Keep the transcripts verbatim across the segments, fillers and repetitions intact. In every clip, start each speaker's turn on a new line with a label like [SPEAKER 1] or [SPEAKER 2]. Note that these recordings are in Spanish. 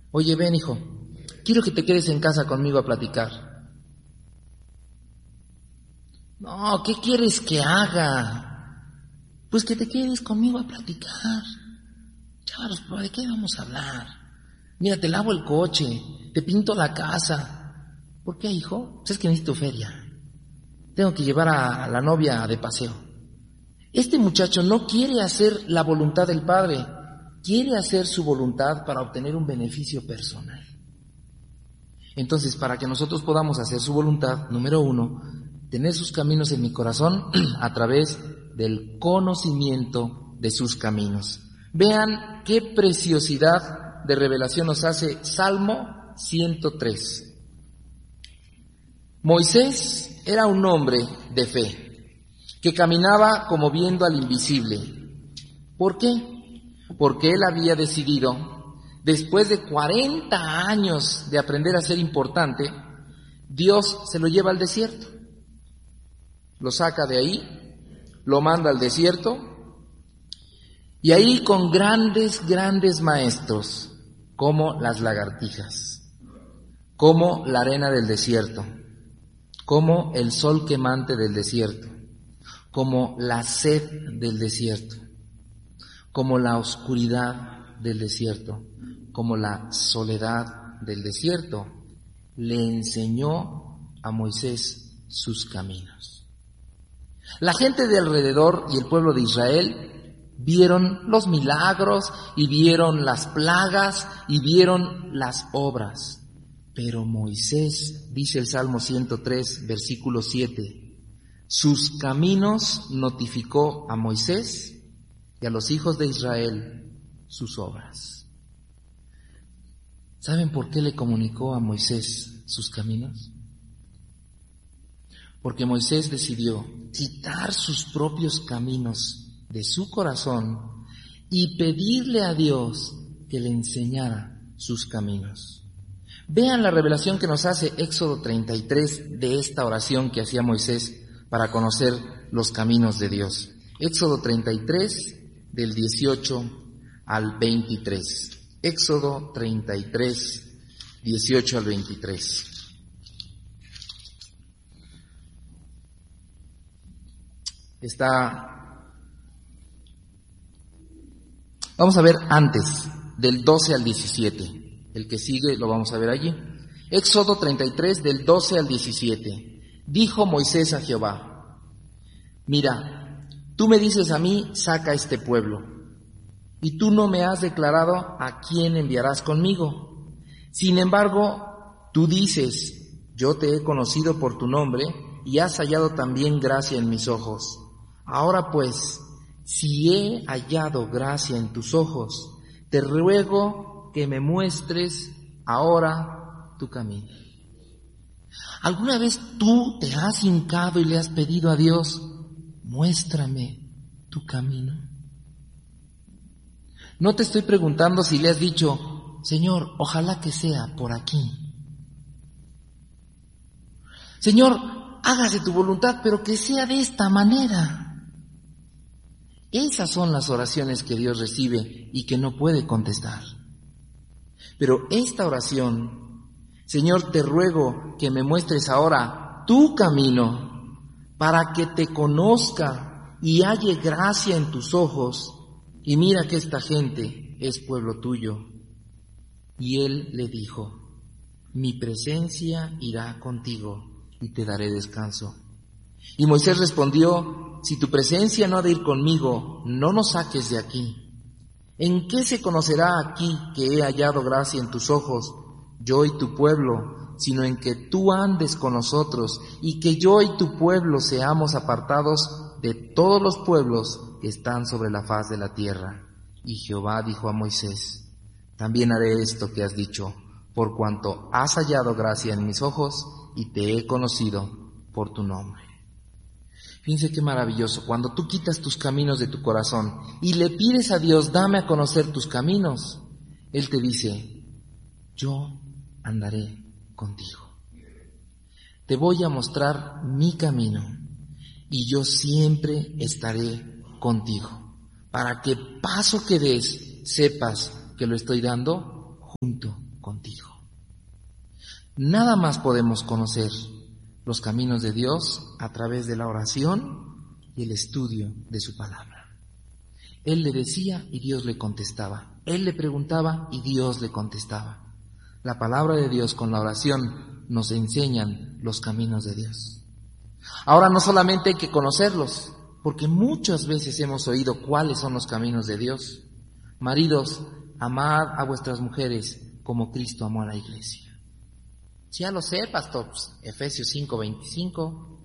[SPEAKER 1] Oye, ven, hijo, quiero que te quedes en casa conmigo a platicar. No, ¿qué quieres que haga? Pues que te quedes conmigo a platicar. Chavalos, pero ¿de qué vamos a hablar? Mira, te lavo el coche, te pinto la casa. ¿Por qué, hijo? Pues es que necesito feria. Tengo que llevar a la novia de paseo. Este muchacho no quiere hacer la voluntad del Padre, quiere hacer su voluntad para obtener un beneficio personal. Entonces, para que nosotros podamos hacer su voluntad, número uno, tener sus caminos en mi corazón a través del conocimiento de sus caminos. Vean qué preciosidad de revelación nos hace Salmo ciento tres. Moisés era un hombre de fe, que caminaba como viendo al invisible. ¿Por qué? Porque él había decidido, después de cuarenta años de aprender a ser importante, Dios se lo lleva al desierto. Lo saca de ahí, lo manda al desierto, y ahí con grandes, grandes maestros, como las lagartijas, como la arena del desierto, como el sol quemante del desierto, como la sed del desierto, como la oscuridad del desierto, como la soledad del desierto, le enseñó a Moisés sus caminos. La gente de alrededor y el pueblo de Israel vieron los milagros y vieron las plagas y vieron las obras. Pero Moisés, dice el Salmo ciento tres, versículo siete, sus caminos notificó a Moisés y a los hijos de Israel sus obras. ¿Saben por qué le comunicó a Moisés sus caminos? Porque Moisés decidió quitar sus propios caminos de su corazón y pedirle a Dios que le enseñara sus caminos. Vean la revelación que nos hace Éxodo treinta y tres de esta oración que hacía Moisés para conocer los caminos de Dios. Éxodo treinta y tres, del dieciocho al veintitrés. Éxodo treinta y tres, dieciocho al veintitrés. Está... Vamos a ver antes, del doce al diecisiete. El que sigue lo vamos a ver allí. Éxodo treinta y tres, del doce al diecisiete. Dijo Moisés a Jehová: mira, tú me dices a mí, saca este pueblo, y tú no me has declarado a quién enviarás conmigo. Sin embargo, tú dices, yo te he conocido por tu nombre, y has hallado también gracia en mis ojos. Ahora pues, si he hallado gracia en tus ojos, te ruego que me muestres ahora tu camino. ¿Alguna vez tú te has hincado y le has pedido a Dios, muéstrame tu camino? No te estoy preguntando si le has dicho, Señor, ojalá que sea por aquí. Señor, hágase tu voluntad, pero que sea de esta manera. Esas son las oraciones que Dios recibe y que no puede contestar. Pero esta oración, Señor, te ruego que me muestres ahora tu camino para que te conozca y halle gracia en tus ojos. Y mira que esta gente es pueblo tuyo. Y él le dijo, mi presencia irá contigo y te daré descanso. Y Moisés respondió, si tu presencia no ha de ir conmigo, no nos saques de aquí. ¿En qué se conocerá aquí que he hallado gracia en tus ojos, yo y tu pueblo, sino en que tú andes con nosotros y que yo y tu pueblo seamos apartados de todos los pueblos que están sobre la faz de la tierra? Y Jehová dijo a Moisés, también haré esto que has dicho, por cuanto has hallado gracia en mis ojos y te he conocido por tu nombre. Fíjense qué maravilloso, cuando tú quitas tus caminos de tu corazón y le pides a Dios, dame a conocer tus caminos, Él te dice, yo andaré contigo. Te voy a mostrar mi camino y yo siempre estaré contigo, para que paso que des, sepas que lo estoy dando junto contigo. Nada más podemos conocer los caminos de Dios a través de la oración y el estudio de su palabra. Él le decía y Dios le contestaba. Él le preguntaba y Dios le contestaba. La palabra de Dios con la oración nos enseñan los caminos de Dios. Ahora no solamente hay que conocerlos, porque muchas veces hemos oído cuáles son los caminos de Dios. Maridos, amad a vuestras mujeres como Cristo amó a la iglesia. Ya lo sé, pastor, Efesios cinco veinticinco.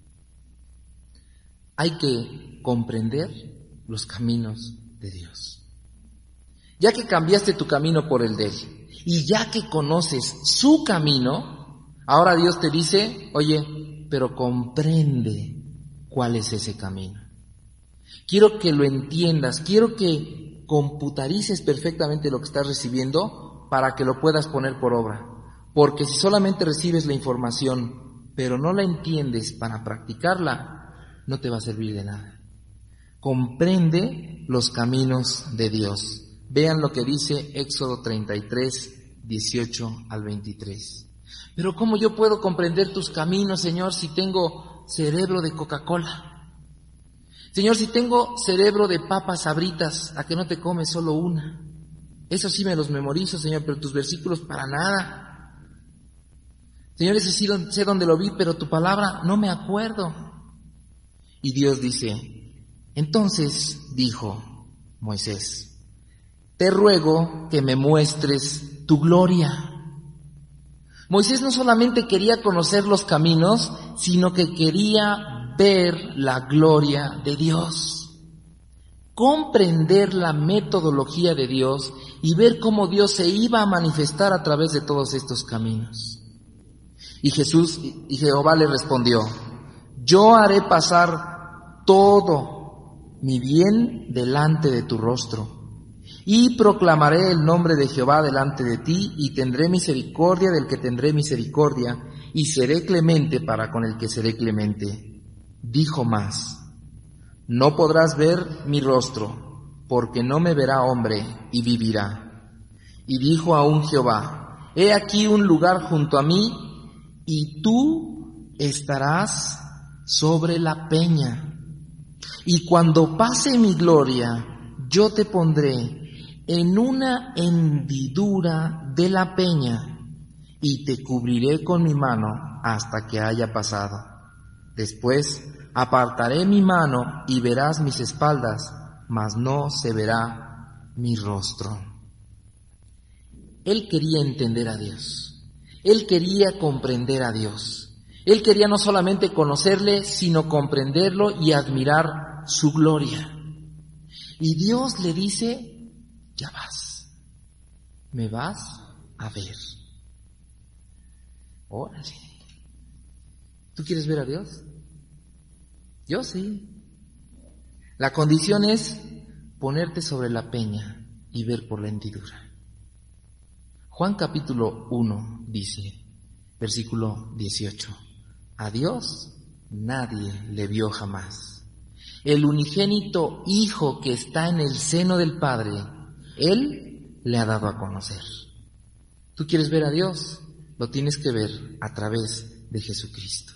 [SPEAKER 1] Hay que comprender los caminos de Dios. Ya que cambiaste tu camino por el de Él, y ya que conoces su camino, ahora Dios te dice, oye, pero comprende cuál es ese camino. Quiero que lo entiendas, quiero que computarices perfectamente lo que estás recibiendo para que lo puedas poner por obra. Porque si solamente recibes la información, pero no la entiendes para practicarla, no te va a servir de nada. Comprende los caminos de Dios. Vean lo que dice Éxodo treinta y tres, dieciocho al veintitrés. Pero ¿cómo yo puedo comprender tus caminos, Señor, si tengo cerebro de Coca-Cola? Señor, si tengo cerebro de papas sabritas, ¿a que no te comes solo una? Eso sí me los memorizo, Señor, pero tus versículos para nada. Señor, ese sí sé dónde lo vi, pero tu palabra no me acuerdo. Y Dios dice, entonces dijo Moisés, te ruego que me muestres tu gloria. Moisés no solamente quería conocer los caminos, sino que quería ver la gloria de Dios. Comprender la metodología de Dios y ver cómo Dios se iba a manifestar a través de todos estos caminos. Y Jesús y Jehová le respondió, yo haré pasar todo mi bien delante de tu rostro, y proclamaré el nombre de Jehová delante de ti, y tendré misericordia del que tendré misericordia, y seré clemente para con el que seré clemente. Dijo más, no podrás ver mi rostro, porque no me verá hombre y vivirá. Y dijo aún Jehová, he aquí un lugar junto a mí, y tú estarás sobre la peña. Y cuando pase mi gloria, yo te pondré en una hendidura de la peña, y te cubriré con mi mano hasta que haya pasado. Después apartaré mi mano y verás mis espaldas, mas no se verá mi rostro. Él quería entender a Dios. Él quería comprender a Dios. Él quería no solamente conocerle, sino comprenderlo y admirar su gloria. Y Dios le dice, ya vas, me vas a ver. Órale. ¿Tú quieres ver a Dios? Yo sí. La condición es ponerte sobre la peña y ver por la hendidura. Juan capítulo uno dice, versículo dieciocho, a Dios nadie le vio jamás. El unigénito Hijo que está en el seno del Padre, Él le ha dado a conocer. ¿Tú quieres ver a Dios? Lo tienes que ver a través de Jesucristo.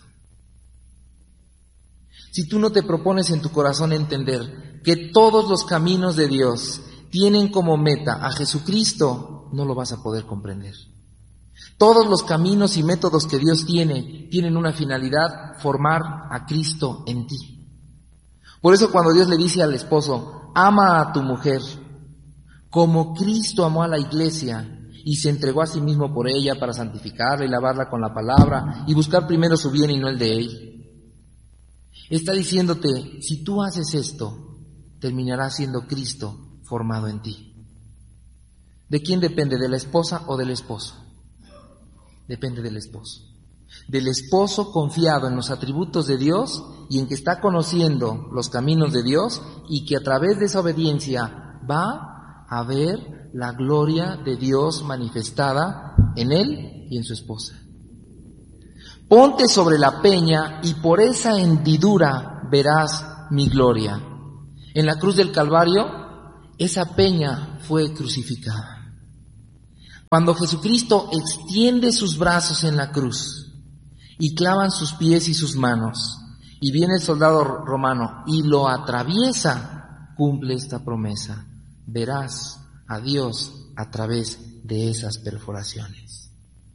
[SPEAKER 1] Si tú no te propones en tu corazón entender que todos los caminos de Dios tienen como meta a Jesucristo, no lo vas a poder comprender. Todos los caminos y métodos que Dios tiene, tienen una finalidad, formar a Cristo en ti. Por eso cuando Dios le dice al esposo, ama a tu mujer, como Cristo amó a la iglesia y se entregó a sí mismo por ella para santificarla y lavarla con la palabra y buscar primero su bien y no el de él. Está diciéndote, si tú haces esto, terminará siendo Cristo formado en ti. ¿De quién depende? ¿De la esposa o del esposo? Depende del esposo. Del esposo confiado en los atributos de Dios y en que está conociendo los caminos de Dios y que a través de esa obediencia va a ver la gloria de Dios manifestada en él y en su esposa. Ponte sobre la peña y por esa hendidura verás mi gloria. En la cruz del Calvario, esa peña fue crucificada. Cuando Jesucristo extiende sus brazos en la cruz y clavan sus pies y sus manos, y viene el soldado romano y lo atraviesa, cumple esta promesa: verás a Dios a través de esas perforaciones.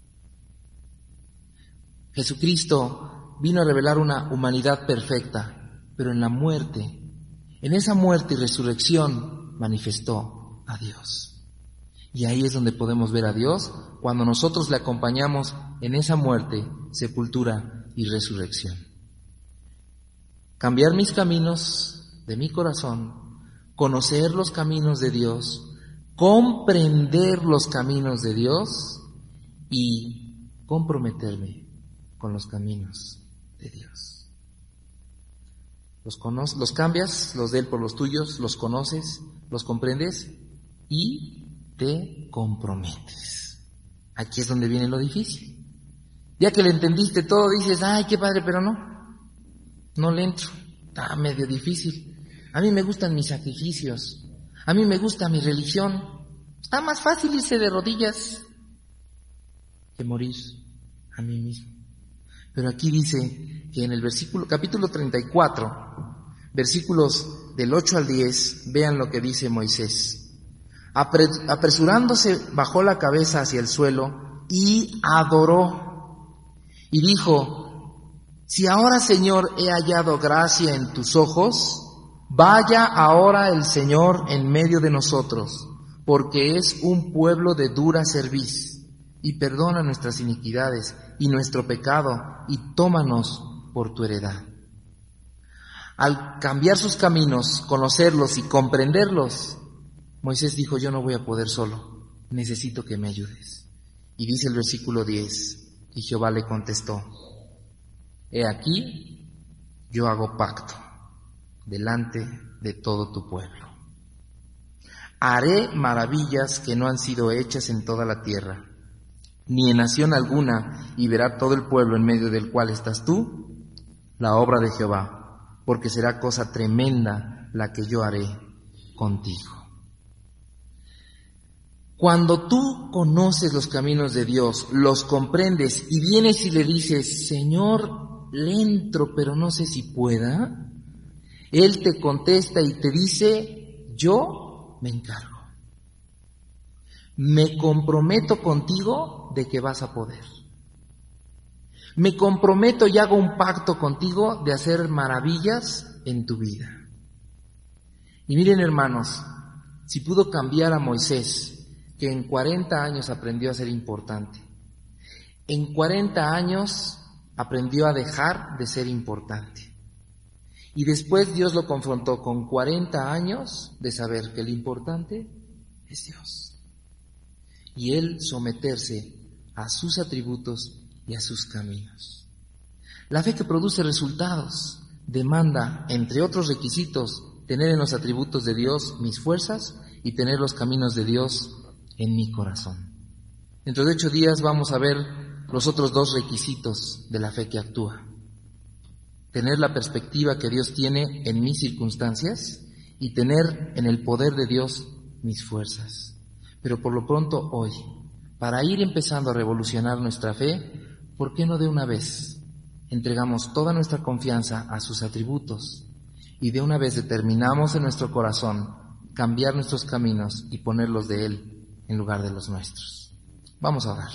[SPEAKER 1] Jesucristo vino a revelar una humanidad perfecta, pero en la muerte, en esa muerte y resurrección, manifestó a Dios. Y ahí es donde podemos ver a Dios, cuando nosotros le acompañamos en esa muerte, sepultura y resurrección. Cambiar mis caminos de mi corazón, conocer los caminos de Dios, comprender los caminos de Dios y comprometerme con los caminos de Dios. Los, cono- los cambias, los de Él por los tuyos, los conoces, los comprendes y te comprometes. Aquí es donde viene lo difícil. Ya que le entendiste todo, dices: ay, qué padre, pero no, no le entro, está medio difícil. A mí me gustan mis sacrificios, a mí me gusta mi religión. Está más fácil irse de rodillas que morir a mí mismo. Pero aquí dice que en el versículo, capítulo treinta y cuatro, versículos del ocho al diez, vean lo que dice Moisés. Apresurándose, bajó la cabeza hacia el suelo y adoró. Y dijo: si ahora, Señor, he hallado gracia en tus ojos, vaya ahora el Señor en medio de nosotros, porque es un pueblo de dura cerviz, y perdona nuestras iniquidades y nuestro pecado, y tómanos por tu heredad. Al cambiar sus caminos, conocerlos y comprenderlos, Moisés dijo: yo no voy a poder solo, necesito que me ayudes. Y dice el versículo diez, y Jehová le contestó: he aquí, yo hago pacto delante de todo tu pueblo. Haré maravillas que no han sido hechas en toda la tierra, ni en nación alguna, y verá todo el pueblo en medio del cual estás tú, la obra de Jehová, porque será cosa tremenda la que yo haré contigo. Cuando tú conoces los caminos de Dios, los comprendes y vienes y le dices: Señor, le entro, pero no sé si pueda, Él te contesta y te dice: yo me encargo. Me comprometo contigo de que vas a poder. Me comprometo y hago un pacto contigo de hacer maravillas en tu vida. Y miren, hermanos, si pudo cambiar a Moisés, que en cuarenta años aprendió a ser importante, en cuarenta años aprendió a dejar de ser importante, y después Dios lo confrontó con cuarenta años de saber que lo importante es Dios, y él someterse a sus atributos y a sus caminos. La fe que produce resultados demanda, entre otros requisitos, tener en los atributos de Dios mis fuerzas y tener los caminos de Dios en mi corazón. Dentro de ocho días vamos a ver los otros dos requisitos de la fe que actúa. Tener la perspectiva que Dios tiene en mis circunstancias y tener en el poder de Dios mis fuerzas. Pero por lo pronto hoy, para ir empezando a revolucionar nuestra fe, ¿por qué no de una vez entregamos toda nuestra confianza a sus atributos y de una vez determinamos en nuestro corazón cambiar nuestros caminos y ponerlos de Él en lugar de los nuestros? Vamos a orar.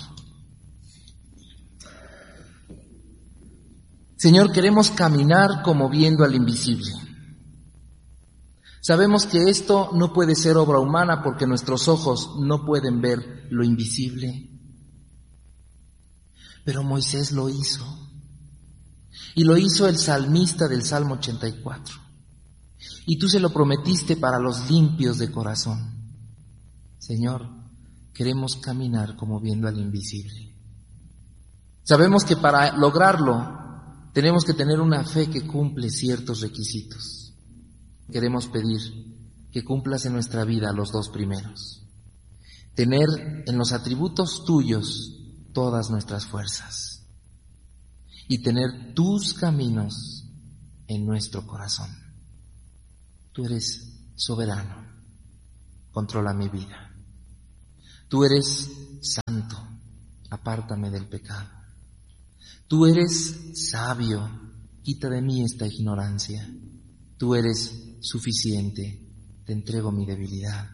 [SPEAKER 1] Señor, queremos caminar como viendo al invisible. Sabemos que esto no puede ser obra humana porque nuestros ojos no pueden ver lo invisible. Pero Moisés lo hizo. Y lo hizo el salmista del Salmo ochenta y cuatro. Y tú se lo prometiste para los limpios de corazón. Señor, queremos caminar como viendo al invisible. Sabemos que para lograrlo tenemos que tener una fe que cumple ciertos requisitos. Queremos pedir que cumplas en nuestra vida los dos primeros. Tener en los atributos tuyos todas nuestras fuerzas. Y tener tus caminos en nuestro corazón. Tú eres soberano. Controla mi vida. Tú eres santo, apártame del pecado. Tú eres sabio, quita de mí esta ignorancia. Tú eres suficiente, te entrego mi debilidad.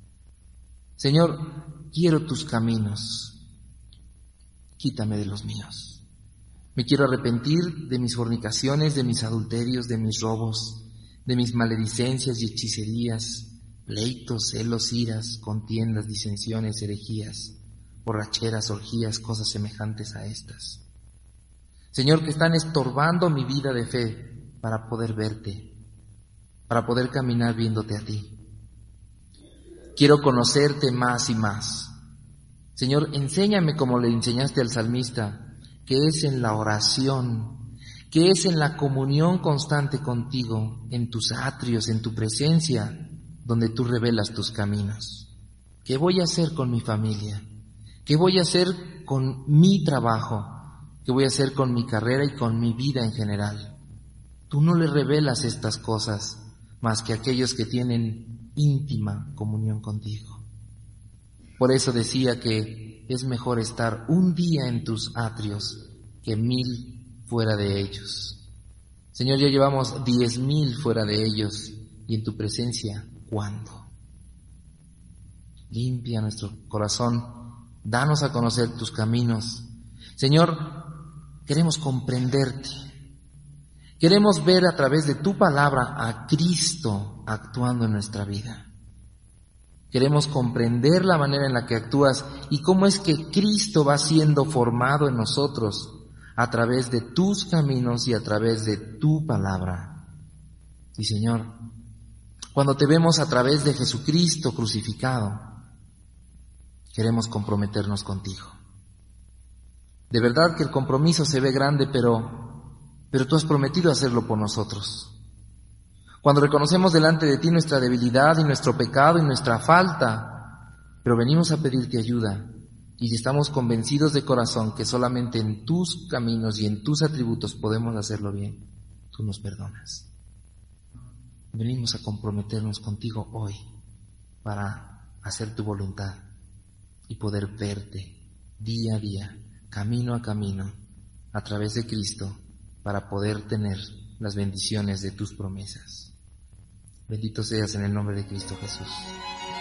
[SPEAKER 1] Señor, quiero tus caminos, quítame de los míos. Me quiero arrepentir de mis fornicaciones, de mis adulterios, de mis robos, de mis maledicencias y hechicerías, pleitos, celos, iras, contiendas, disensiones, herejías, borracheras, orgías, cosas semejantes a estas. Señor, que están estorbando mi vida de fe para poder verte, para poder caminar viéndote a ti. Quiero conocerte más y más. Señor, enséñame como le enseñaste al salmista, que es en la oración, que es en la comunión constante contigo, en tus atrios, en tu presencia, donde tú revelas tus caminos. ¿Qué voy a hacer con mi familia? ¿Qué voy a hacer con mi trabajo? ¿Qué voy a hacer con mi carrera y con mi vida en general? Tú no le revelas estas cosas más que aquellos que tienen íntima comunión contigo. Por eso decía que es mejor estar un día en tus atrios que mil fuera de ellos. Señor, ya llevamos diez mil fuera de ellos y en tu presencia, ¿cuándo? Limpia nuestro corazón, danos a conocer tus caminos. Señor, queremos comprenderte. Queremos ver a través de tu palabra a Cristo actuando en nuestra vida. Queremos comprender la manera en la que actúas y cómo es que Cristo va siendo formado en nosotros a través de tus caminos y a través de tu palabra. Y Señor, cuando te vemos a través de Jesucristo crucificado, queremos comprometernos contigo. De verdad que el compromiso se ve grande, pero, pero tú has prometido hacerlo por nosotros. Cuando reconocemos delante de ti nuestra debilidad y nuestro pecado y nuestra falta, pero venimos a pedirte ayuda y estamos convencidos de corazón que solamente en tus caminos y en tus atributos podemos hacerlo bien, tú nos perdonas. Venimos a comprometernos contigo hoy para hacer tu voluntad y poder verte día a día, camino a camino, a través de Cristo, para poder tener las bendiciones de tus promesas. Bendito seas en el nombre de Cristo Jesús.